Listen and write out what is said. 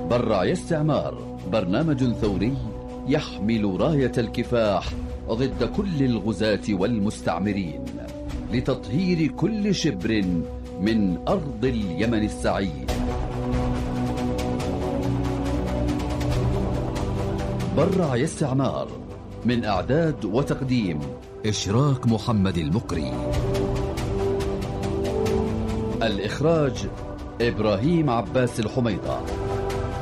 برع استعمار، برنامج ثوري يحمل راية الكفاح ضد كل الغزاة والمستعمرين لتطهير كل شبر من أرض اليمن السعيد. برع استعمار، من إعداد وتقديم إشراق محمد المقري، الإخراج إبراهيم عباس الحميدة.